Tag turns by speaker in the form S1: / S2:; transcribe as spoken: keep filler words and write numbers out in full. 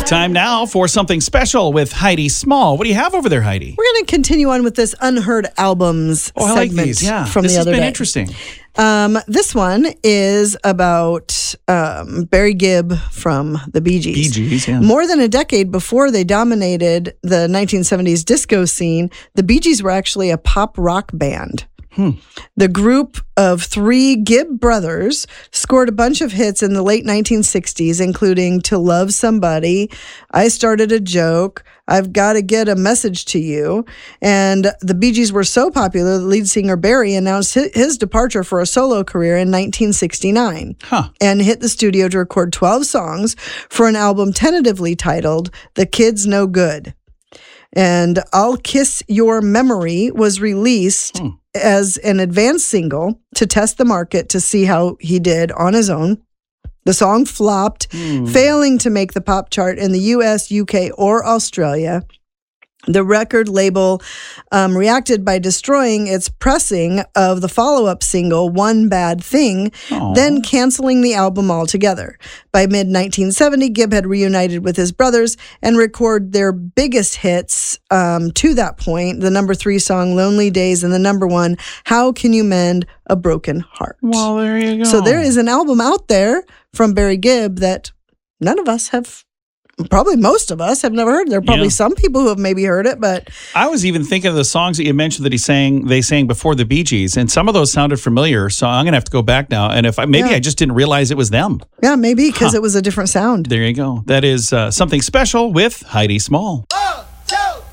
S1: Time now for something special with Heidi Small. What do you have over there, Heidi?
S2: We're going to continue on with this Unheard Albums
S1: oh, I like
S2: segment
S1: these. Yeah.
S2: from
S1: this
S2: the other
S1: day. This has been
S2: day.
S1: interesting.
S2: Um, this one is about um, Barry Gibb from the Bee Gees.
S1: Bee Gees, yeah.
S2: More than a decade before they dominated the nineteen seventies disco scene, the Bee Gees were actually a pop rock band.
S1: Hmm.
S2: The group of three Gibb brothers scored a bunch of hits in the late nineteen sixties, including To Love Somebody, I Started a Joke, I've Got to Get a Message to You. And the Bee Gees were so popular, the lead singer Barry announced his departure for a solo career in nineteen sixty-nine
S1: huh.
S2: and hit the studio to record twelve songs for an album tentatively titled The Kid's No Good. And I'll Kiss Your Memory was released hmm. as an advance single to test the market to see how he did on his own. The song flopped, hmm. failing to make the pop chart in the U S, U K, or Australia. The record label um, reacted by destroying its pressing of the follow-up single, One Bad Thing, Aww. Then canceling the album altogether. By mid nineteen seventy, Gibb had reunited with his brothers and recorded their biggest hits um, to that point, the number three song, Lonely Days, and the number one, How Can You Mend a Broken Heart?
S1: Well, there you go.
S2: So there is an album out there from Barry Gibb that none of us have Probably most of us have never heard. There are probably yeah. some people who have maybe heard it, but
S1: I was even thinking of the songs that you mentioned that he sang. They sang before the Bee Gees, and some of those sounded familiar. So I'm gonna have to go back now. And if I, maybe
S2: yeah.
S1: I just didn't realize it was them.
S2: Yeah, maybe because
S1: huh.
S2: it was a different sound.
S1: There you go. That is uh, something special with Heidi Small.